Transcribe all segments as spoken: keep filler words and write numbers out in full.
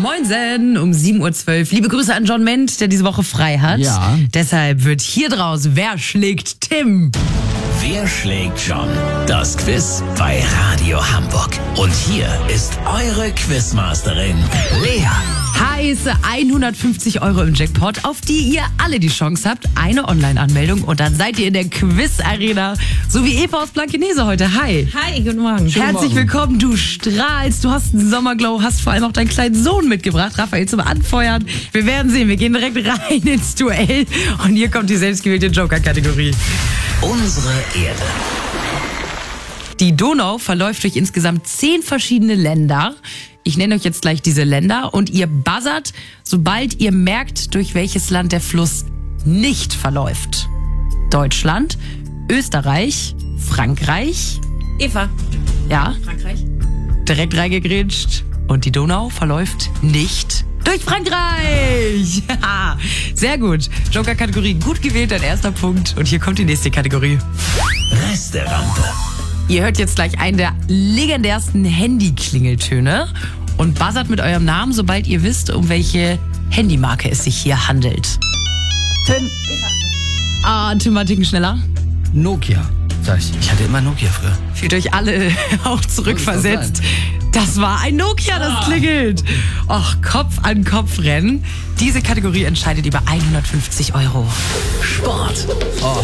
Moinsen, um sieben Uhr zwölf. Liebe Grüße an John Ment, der diese Woche frei hat. Ja. Deshalb wird hier draus Wer schlägt Tim? Wer schlägt John? Das Quiz bei Radio Hamburg. Und hier ist eure Quizmasterin, Lea. Heiße hundertfünfzig Euro im Jackpot, auf die ihr alle die Chance habt. Eine Online-Anmeldung und dann seid ihr in der Quiz-Arena. So wie Eva aus Blankenese heute. Hi. Hi, guten Morgen. Herzlich Morgen. willkommen. Du strahlst, du hast einen Sommerglow, hast vor allem auch deinen kleinen Sohn mitgebracht, Raphael, zum Anfeuern. Wir werden sehen, wir gehen direkt rein ins Duell. Und hier kommt die selbstgewählte Joker-Kategorie. Unsere Erde. Die Donau verläuft durch insgesamt zehn verschiedene Länder. Ich nenne euch jetzt gleich diese Länder und ihr buzzert, sobald ihr merkt, durch welches Land der Fluss nicht verläuft. Deutschland, Österreich, Frankreich. Eva. Ja, Frankreich. direkt reingegrätscht. Und die Donau verläuft nicht durch Frankreich. Sehr gut. Joker-Kategorie gut gewählt, dein erster Punkt. Und hier kommt die nächste Kategorie. Resterampe. Ihr hört jetzt gleich einen der legendärsten Handy-Klingeltöne und buzzert mit eurem Namen, sobald ihr wisst, um welche Handymarke es sich hier handelt. Tim. Ah, Tim war einen Ticken schneller. Nokia. Sag ich. Ich hatte immer Nokia früher. Fühlt euch alle auch zurückversetzt. Das war ein Nokia, das klingelt. Och, Kopf an Kopf rennen. Diese Kategorie entscheidet über hundertfünfzig Euro. Sport. Oh.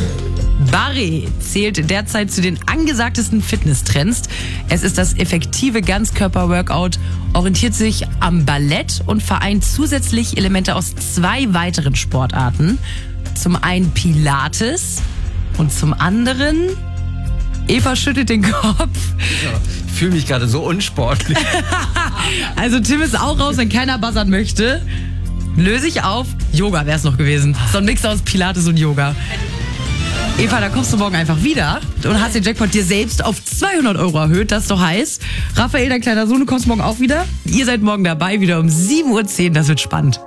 Barre zählt derzeit zu den angesagtesten Fitnesstrends. Es ist das effektive Ganzkörper-Workout, orientiert sich am Ballett und vereint zusätzlich Elemente aus zwei weiteren Sportarten. Zum einen Pilates und zum anderen... Eva schüttelt den Kopf. Ich fühle mich gerade so unsportlich. Also Tim ist auch raus, wenn keiner buzzern möchte. Löse ich auf. Yoga wäre es noch gewesen. So ein Mix aus Pilates und Yoga. Eva, da kommst du morgen einfach wieder und hast den Jackpot dir selbst auf zweihundert Euro erhöht. Das ist doch heiß. Raphael, dein kleiner Sohn, du kommst morgen auch wieder. Ihr seid morgen dabei, wieder um sieben Uhr zehn. Das wird spannend.